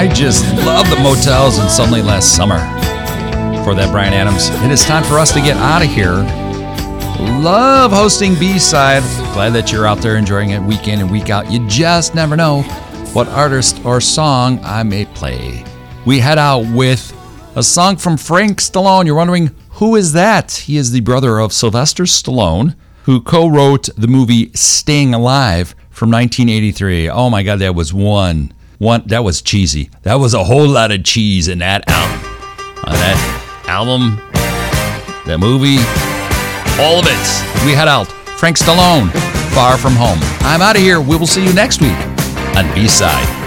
I just love the Motels and Suddenly Last Summer. For that, Bryan Adams. It is time for us to get out of here. Love hosting B-Side. Glad that you're out there enjoying it week in and week out. You just never know what artist or song I may play. We head out with a song from Frank Stallone. You're wondering, who is that? He is the brother of Sylvester Stallone, who co-wrote the movie Staying Alive from 1983. Oh my God, that was one. That was cheesy. That was a whole lot of cheese in that album. That movie, all of it. We head out. Frank Stallone, Far From Home. I'm out of here. We will see you next week on B-Side.